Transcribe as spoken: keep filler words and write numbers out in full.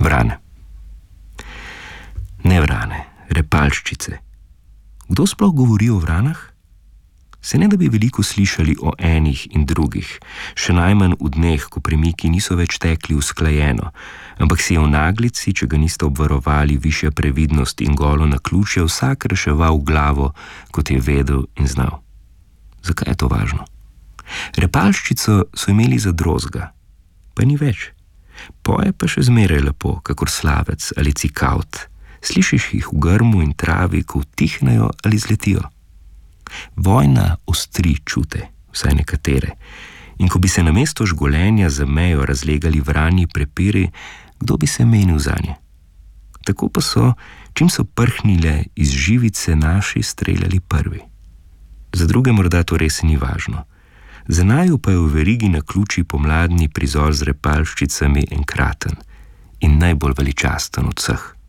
Vrane. Ne vrane, repalščice. Kdo sploh govori o vranah? Se ne da bi veliko slišali o enih in drugih, še najmanj v dneh, ko premiki niso več tekli usklajeno, ampak si je v naglici, če ga niste obvarovali višja previdnost in golo naključje, vsak reševal glavo, kot je vedel in znal. Zakaj je to važno? Repalščico so imeli za drozga, pa ni več. Poje pa še zmeraj lepo, kakor slavec ali cikavt. Slišiš jih v grmu in travi, ko utihnejo ali zletijo. Vojna ostri čute, vsaj nekatere, in ko bi se namesto žgolenja za mejo razlegali vrani prepiri, kdo bi se menil zanje? Tako pa so, čim so prhnile iz živice, naši streljali prvi. Za druge morda to res ni važno. Za naju pa je v verigi naključi pomladni prizor z repalščicami enkraten in najbolj veličasten od vseh.